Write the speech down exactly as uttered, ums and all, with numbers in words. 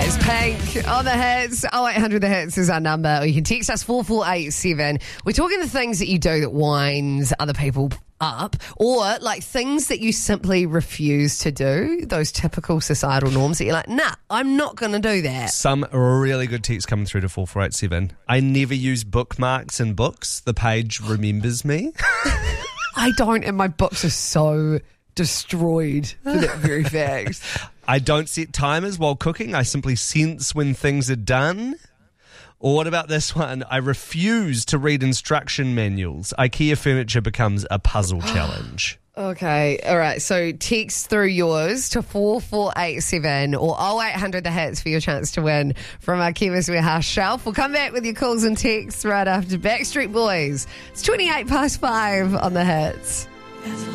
It's Pink on the hits. oh eight hundred the hits is our number. Or you can text us four four eight seven. We're talking the things that you do that winds other people up, or like things that you simply refuse to do, those typical societal norms that you're like, nah, I'm not going to do that. Some really good texts coming through to four four eight seven. I never use bookmarks in books. The page remembers me. I don't, and my books are so destroyed for that very fact. I don't set timers while cooking. I simply sense when things are done. Or what about this one? I refuse to read instruction manuals. IKEA furniture becomes a puzzle challenge. Okay, all right. So text through yours to four four eight seven or oh eight hundred the hits for your chance to win from our Chemist Warehouse shelf. We'll come back with your calls and texts right after Backstreet Boys. It's twenty-eight past five on the hits.